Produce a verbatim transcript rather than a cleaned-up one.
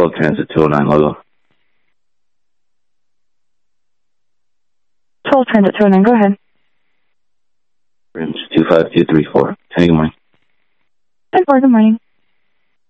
twelve Transit two oh nine logo. twelve Transit two oh nine, go ahead. Rims two five two three four. Hey, good morning. ten four, good morning.